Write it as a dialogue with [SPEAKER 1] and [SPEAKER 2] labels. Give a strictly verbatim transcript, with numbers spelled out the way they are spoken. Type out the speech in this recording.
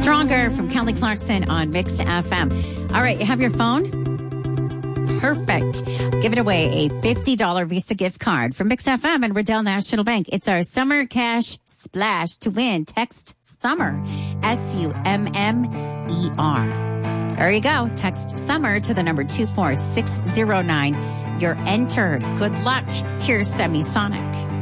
[SPEAKER 1] Stronger from Kelly Clarkson on Mix F M. All right, you have your phone? Perfect. Giving away a fifty dollars Visa gift card from Mix F M and Riddell National Bank. It's our Summer Cash Splash. To win, text SUMMER, S U M M E R. There you go. Text SUMMER to the number two four six zero nine. You're entered. Good luck. Here's Semisonic.